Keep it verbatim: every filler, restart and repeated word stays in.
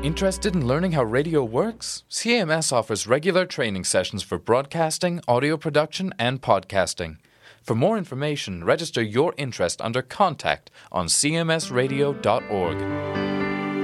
Interested in learning how radio works? C M S offers regular training sessions for broadcasting, audio production, and podcasting. For more information, register your interest under Contact on c m s radio dot org.